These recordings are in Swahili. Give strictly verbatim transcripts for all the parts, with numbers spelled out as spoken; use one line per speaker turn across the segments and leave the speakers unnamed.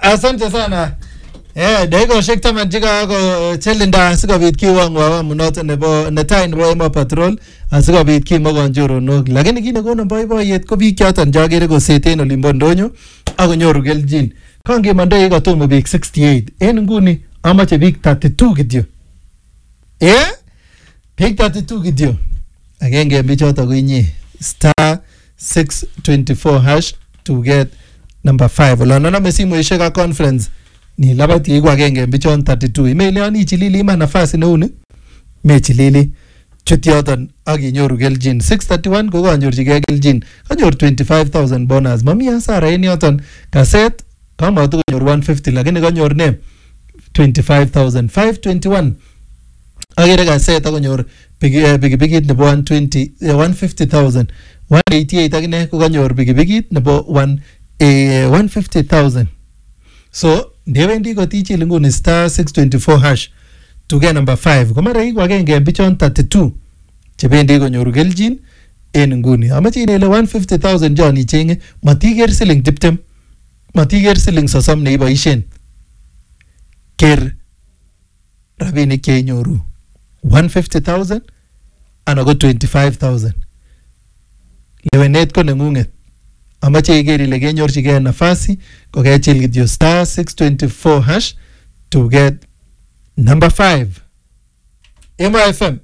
Asante sana. Eh, dakika shekta manjika ko chelinda sikobit kiwang wa munoto nebo netai nebo Emo Patrol asikobit kimogonjoro no. Lakini kine kono boiboiyet ko biik choton jagere ko seten olimbo ndonyo akonyoru keljin. Kangemandoi kotomo biik sixty-eight. En nguni amache biik thirty-two kityo. Eh? Biik thirty-two kityo. Agenge bichoto ko inye star six twenty-four hash to get number five. Olona na mesimu isheka conference ni labati igwa agenge bichon thirty-two. Email yon ichilili ima nafasi neuni mechilili chuti yoton akinyoru keljin. Six thirty-one ko kanyorchigei keljin. Kanyor twenty-five thousand bonus. Mami hasara en yoton. Kaset kama tu kanyor one fifty lakini kanyor ne twenty-five thousand. Five twenty-one agere kaset akonyor pikipikit nebo one twenty one fifty thousand. One eighty-eight akine ko kanyor pikipikit nebo one one fifty thousand. So ndewendi kotichil nguni star six twenty-four hash to get number five. Komara iko agenge bichon thirty-two chebendi konyoru keljin en nguni. Amache inele one fifty thousand John ichenge matiger siling tiptem. Matiger siling sosom neiboishen. Ker rabinik kenyoru one fifty thousand ana ko twenty-five thousand. Lewenet ko nengunget. Amache iger ile kenyorchigei nafasi ko kechil kityo star six twenty-four hash to get number five. Emo F M.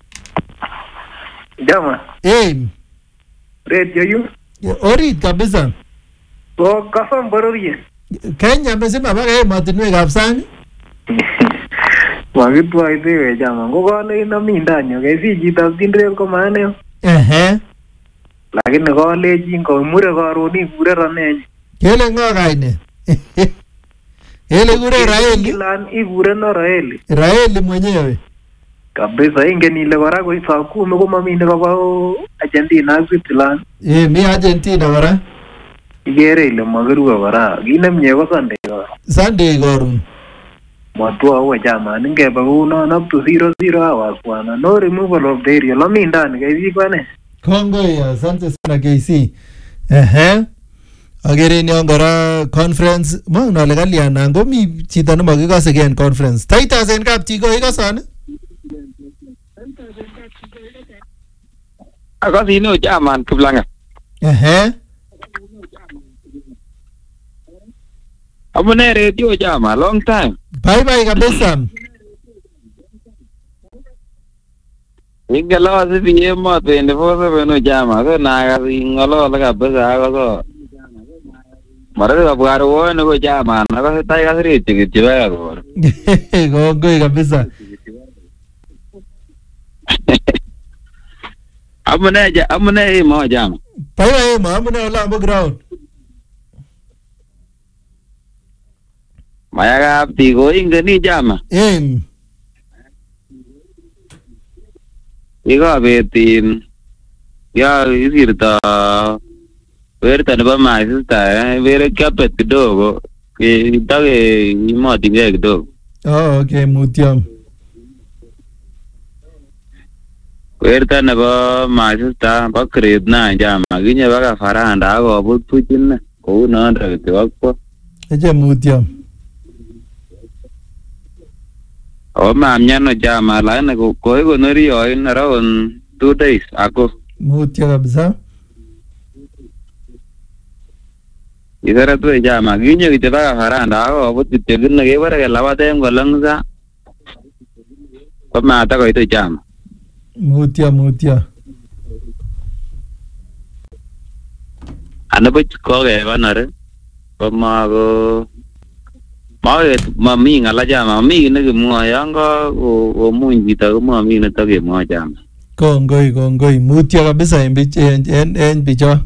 Jama.
Hey.
Radio yu.
Orit kabisa.
Ko kasam bororiet.
Kenya mzima baka emotinwekab sang.
Wakitwa itewe jama. Ko kale na mindanyo kesi chito tindrel ko maane.
Ehe.
Lakini college ko mure karoni kure ranenyi.
Kele ngo kaine? Ele kure Raeli.
Lan ibure no Raeli.
Raeli mwenyewe.
Kabisa ingen ile kora ko saa kumi ko mami ne baba Argentina ak Switzerland.
Eh mi Argentina kora.
Igere ile magerua kora. Kinemye ko Sunday kora.
Sunday korun.
Matwa wa jama ningeba uno up to zero zero hours bwana. No removal of dairy. Lami ndani kaisi kwane.
Kongoi, asante sana K C. Ehe. Agere ni ngora conference mo na legali ana ngomi chito nemakikose gen conference. Titus en kap chiko ikosane?
Akosino jaman Kiplanga.
Ehe.
Amune radio jama long time.
Bye bye kabisa.
Ingalo si piye mo twenty-four seven jama so na kasi ngalo la kabisa ako so. Mara ka bwaro wona ko jama na kasi tay kasi rete kitwa ko.
Kongoi kabisa.
Amune ja amune mo jama.
Bye bye mo amune wala mo ground.
Maya ka tigo ingani jama.
Em.
Iko betin ya isirta werta nebo my sister vere kapet kidogo kitage imoti ngeke kidogo.
Oh okay mutyo.
Werta nebo my sister ba grade nine jama kinye baka faranda akobut puchin kou nondo kityo akwo.
Eje mutyo.
Oh ma'am nyano jama lakini ko konori yoin around two days ako.
Mutyo kabisa.
Isara tu jama kinye kityo baka faranda akobut kityo kinne kebare kelabaten kolongsa. Ko mata ko ito jama.
Mutyo mutyo.
Ano buch ko kebanore. Ko mago Mawet mami ngala jama mami ne kemwa yanga ko mun kita ko mami ne tage mwa jama.
Kongoi kongoi mutyo kabisa en en en bicho.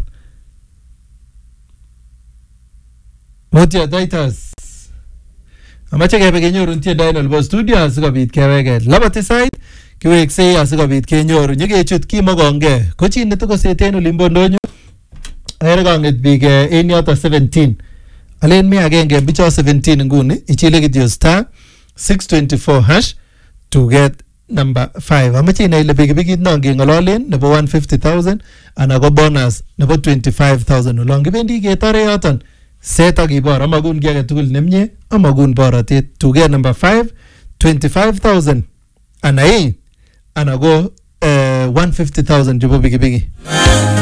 Mutyo Titus. Amache kebe kenyoru tiendo en olbo studio asikobit keweke. Labati side kiweksei asikobit kenyoru nyekechut kimokonge. Ko chi netokoseten olimbo ndonyo. Agere konget biik en yoto seventeen. Alen mi agenge bicho seventeen nguni ichile kityo star six twenty-four hash to get number five. Amache ina ile pikipikit no ngengololen nebo one fifty thousand ana ko bonus nebo twenty-five thousand. Olon kibendi ketore yoton set akibor amagun kiy age tugul nemie amagun borotet tuget number five twenty-five thousand ana hii ana go uh, one hundred fifty thousand chebo pikipiki.